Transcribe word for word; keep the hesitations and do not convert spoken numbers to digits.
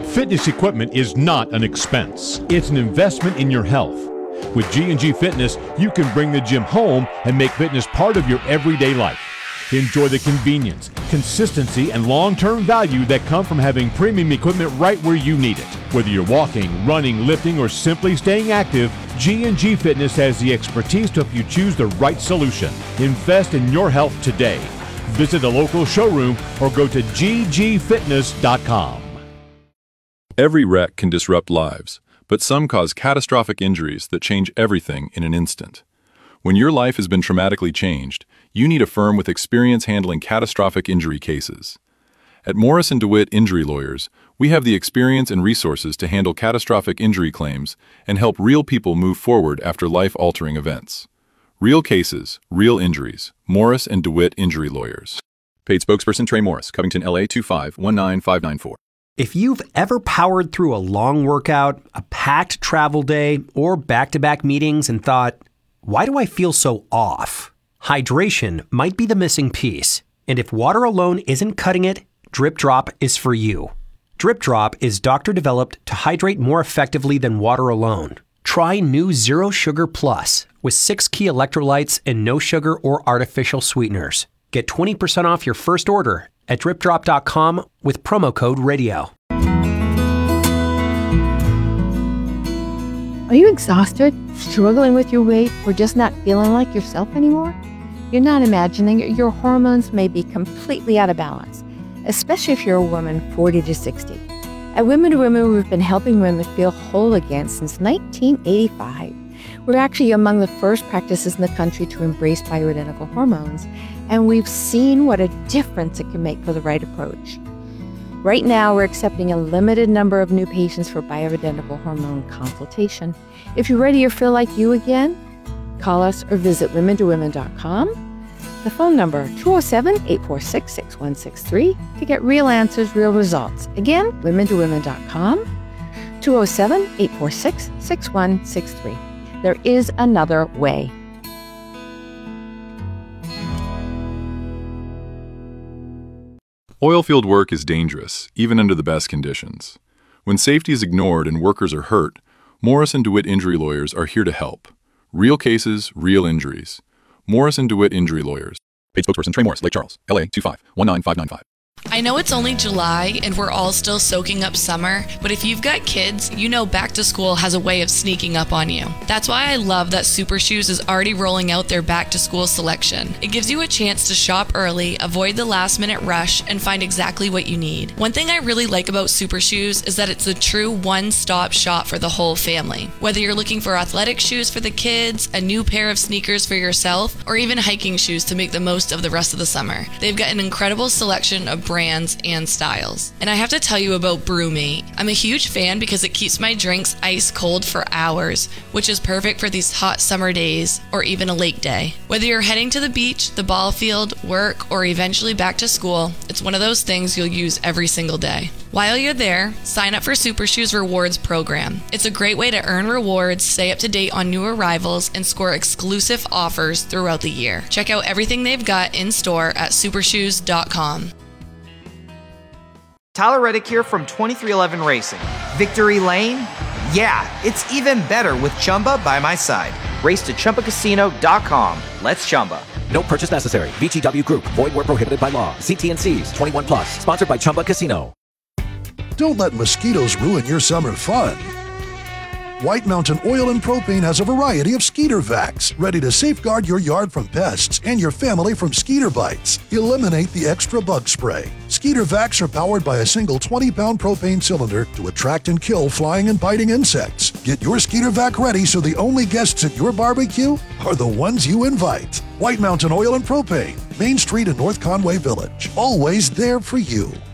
Fitness equipment is not an expense. It's an investment in your health. With G and G Fitness, you can bring the gym home and make fitness part of your everyday life. Enjoy the convenience, consistency, and long-term value that come from having premium equipment right where you need it. Whether you're walking, running, lifting, or simply staying active, G and G Fitness has the expertise to help you choose the right solution. Invest in your health today. Visit a local showroom or go to g g fitness dot com. Every wreck can disrupt lives, but some cause catastrophic injuries that change everything in an instant. When your life has been traumatically changed, you need a firm with experience handling catastrophic injury cases. At Morris and DeWitt Injury Lawyers, we have the experience and resources to handle catastrophic injury claims and help real people move forward after life-altering events. Real cases, real injuries. Morris and DeWitt Injury Lawyers. Paid spokesperson Trey Morris, Covington, L A two five one nine five nine four. If you've ever powered through a long workout, a packed travel day, or back-to-back meetings and thought, why do I feel so off? Hydration might be the missing piece. And if water alone isn't cutting it, Drip Drop is for you. Drip Drop is doctor-developed to hydrate more effectively than water alone. Try new Zero Sugar Plus with six key electrolytes and no sugar or artificial sweeteners. Get twenty percent off your first order at drip drop dot com with promo code radio. Are you exhausted, struggling with your weight, or just not feeling like yourself anymore? You're not imagining your hormones may be completely out of balance, especially if you're a woman forty to sixty. At Women to Women, we've been helping women feel whole again since nineteen eighty-five. We're actually among the first practices in the country to embrace bioidentical hormones, and we've seen what a difference it can make for the right approach. Right now, we're accepting a limited number of new patients for bioidentical hormone consultation. If you're ready or feel like you again, call us or visit women to women dot com. The phone number, two oh seven, eight four six, six one six three, to get real answers, real results. Again, women to women dot com, two oh seven, eight four six, six one six three. There is another way. Oilfield work is dangerous, even under the best conditions. When safety is ignored and workers are hurt, Morris and DeWitt Injury Lawyers are here to help. Real cases, real injuries. Morris and DeWitt Injury Lawyers. Paid spokesperson Trey Morris, Lake Charles, L A two five one nine five nine five. I know it's only July and we're all still soaking up summer, but if you've got kids, you know back to school has a way of sneaking up on you. That's why I love that Super Shoes is already rolling out their back to school selection. It gives you a chance to shop early, avoid the last minute rush, and find exactly what you need. One thing I really like about Super Shoes is that it's a true one-stop shop for the whole family. Whether you're looking for athletic shoes for the kids, a new pair of sneakers for yourself, or even hiking shoes to make the most of the rest of the summer, they've got an incredible selection of brands and styles. And I have to tell you about Brew Me. I'm a huge fan because it keeps my drinks ice cold for hours, which is perfect for these hot summer days or even a lake day. Whether you're heading to the beach, the ball field, work, or eventually back to school, it's one of those things you'll use every single day. While you're there, sign up for Super Shoes Rewards program. It's a great way to earn rewards, stay up to date on new arrivals, and score exclusive offers throughout the year. Check out everything they've got in store at super shoes dot com. Tyler Reddick here from twenty-three eleven Racing. Victory Lane? Yeah, it's even better with Chumba by my side. Race to Chumba Casino dot com. Let's Chumba. No purchase necessary. V G W Group. Void where prohibited by law. See T and C's. twenty-one plus. Sponsored by Chumba Casino. Don't let mosquitoes ruin your summer fun. White Mountain Oil and Propane has a variety of Skeeter Vacs, ready to safeguard your yard from pests and your family from skeeter bites. Eliminate the extra bug spray. Skeeter Vacs are powered by a single twenty-pound propane cylinder to attract and kill flying and biting insects. Get your Skeeter Vac ready so the only guests at your barbecue are the ones you invite. White Mountain Oil and Propane, Main Street in North Conway Village. Always there for you.